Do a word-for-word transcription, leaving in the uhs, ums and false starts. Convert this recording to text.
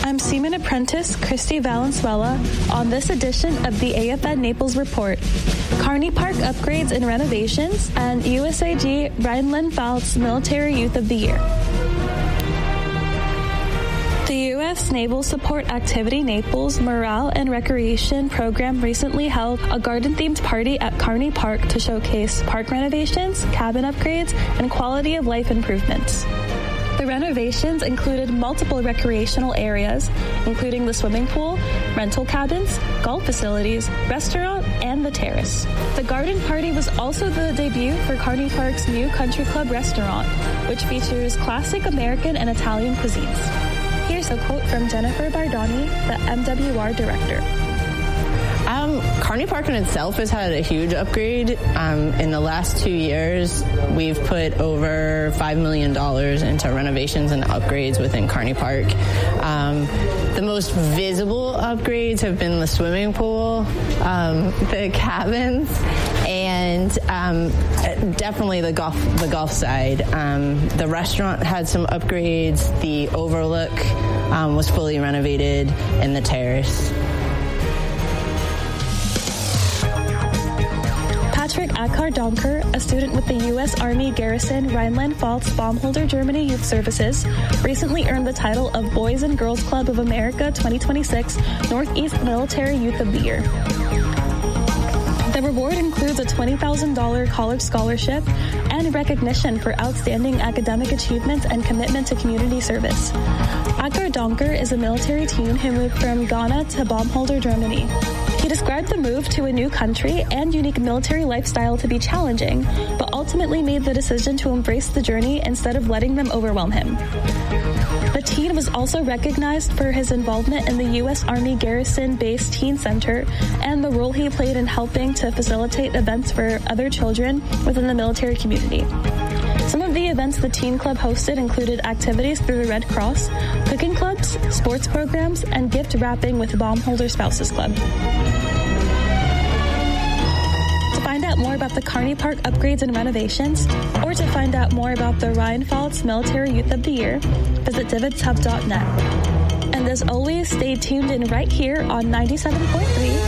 I'm Seaman Apprentice Christy Valenzuela on this edition of the A F N Naples Report. Carney Park upgrades and renovations, and U S A G Rheinland-Pfalz Military Youth of the Year. The U S Naval Support Activity Naples Morale and Recreation Program recently held a garden-themed party at Carney Park to showcase park renovations, cabin upgrades, and quality of life improvements. The renovations included multiple recreational areas, including the swimming pool, rental cabins, golf facilities, restaurant, and the terrace. The garden party was also the debut for Carney Park's new Country Club restaurant, which features classic American and Italian cuisines. Here's a quote from Jennifer Bardani, the M W R director. Um, Carney Park in itself has had a huge upgrade. Um, in the last two years, we've put over five million dollars into renovations and upgrades within Carney Park. Um, the most visible upgrades have been the swimming pool, um, the cabins, and um, definitely the golf, the golf side. Um, the restaurant had some upgrades. The overlook um, was fully renovated, and the terrace. Patrick Ackar-Donker, a student with the U S Army Garrison Rheinland-Pfalz Baumholder Germany Youth Services, recently earned the title of Boys and Girls Club of America twenty twenty-six Northeast Military Youth of the Year. The reward includes a twenty thousand dollars college scholarship and recognition for outstanding academic achievements and commitment to community service. Ackar-Donker is a military teen who moved from Ghana to Baumholder, Germany. He described the move to a new country and unique military lifestyle to be challenging, but ultimately made the decision to embrace the journey instead of letting them overwhelm him. The teen was also recognized for his involvement in the U S Army Garrison-based Teen Center and the role he played in helping to facilitate events for other children within the military community. Some of the events the Teen Club hosted included activities through the Red Cross, cooking clubs, sports programs, and gift wrapping with Baumholder Spouses Club. To find out more about the Carney Park upgrades and renovations, or to find out more about the Rheinland-Pfalz Military Youth of the Year, visit divots hub dot net. And as always, stay tuned in right here on ninety-seven point three